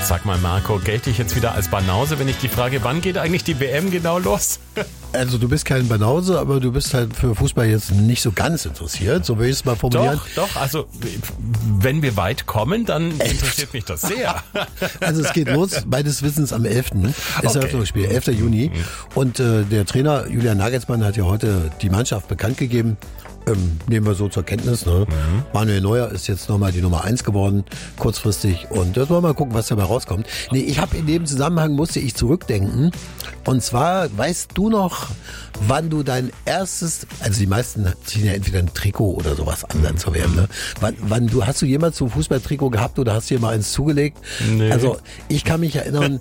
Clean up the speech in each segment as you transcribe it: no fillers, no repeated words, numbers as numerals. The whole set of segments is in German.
Sag mal, Marco, gelte ich jetzt wieder als Banause, wenn ich die frage, wann geht eigentlich die WM genau los? Also du bist kein Banause, aber du bist halt für Fußball jetzt nicht so ganz interessiert, so will ich es mal formulieren. Doch, also wenn wir weit kommen, dann interessiert mich das sehr. Also es geht los, meines Wissens am 11. ist Eröffnungsspiel, 11. Juni. Und der Trainer Julian Nagelsmann hat ja heute die Mannschaft bekannt gegeben. Nehmen wir so zur Kenntnis. Ne? Manuel Neuer ist jetzt nochmal die Nummer 1 geworden, kurzfristig. Und das wollen wir mal gucken, was dabei rauskommt. Nee, ich habe in dem Zusammenhang, musste ich zurückdenken. Und zwar, weißt du noch, wann du dein erstes, also die meisten ziehen ja entweder ein Trikot oder sowas an dann zur WM. Ne? Hast du jemals so ein Fußballtrikot gehabt oder hast du dir mal eins zugelegt? Nee. Also ich kann mich erinnern,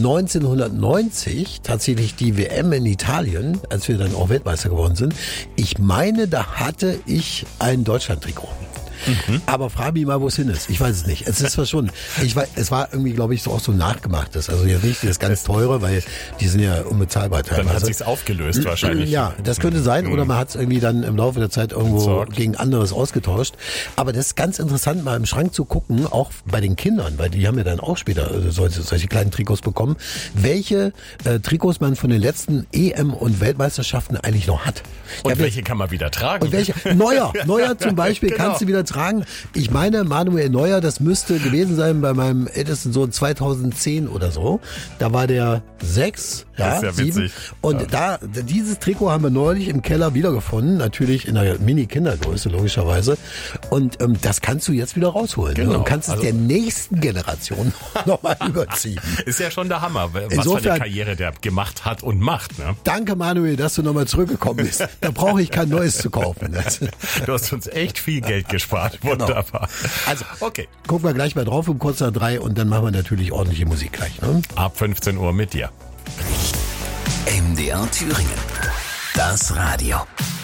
1990 tatsächlich die WM in Italien, als wir dann auch Weltmeister geworden sind. Ich meine, da hatte ich ein Deutschland-Trikot. Aber frag mich mal, wo es hin ist. Ich weiß es nicht. Es ist zwar schon, es war irgendwie, glaube ich, so auch so nachgemachtes. Also jetzt nicht das ganz teure, weil die sind ja unbezahlbar teilweise. Dann hat sich's aufgelöst wahrscheinlich. Ja, das könnte sein. Oder man hat es irgendwie dann im Laufe der Zeit irgendwo gegen anderes ausgetauscht. Aber das ist ganz interessant, mal im Schrank zu gucken, auch bei den Kindern, weil die haben ja dann auch später solche kleinen Trikots bekommen, welche Trikots man von den letzten EM- und Weltmeisterschaften eigentlich noch hat. Und welche kann man wieder tragen? Und welche? Neuer zum Beispiel kannst du wieder tragen. Ich meine, Manuel Neuer, das müsste gewesen sein bei meinem ältesten Sohn 2010 oder so. Da war der 6, das ist ja 7. Witzig. Und dieses Trikot haben wir neulich im Keller wiedergefunden. Natürlich in einer Mini-Kindergröße, logischerweise. Und das kannst du jetzt wieder rausholen. Genau. Ne? Und kannst es der nächsten Generation nochmal überziehen. Ist ja schon der Hammer, was Insofern, für eine Karriere der gemacht hat und macht. Ne? Danke, Manuel, dass du nochmal zurückgekommen bist. Da brauche ich kein neues zu kaufen. Du hast uns echt viel Geld gespart. Wunderbar. Also, okay. Gucken wir gleich mal drauf um kurz nach 3 und dann machen wir natürlich ordentliche Musik gleich. Ne? Ab 15 Uhr mit dir. MDR Thüringen. Das Radio.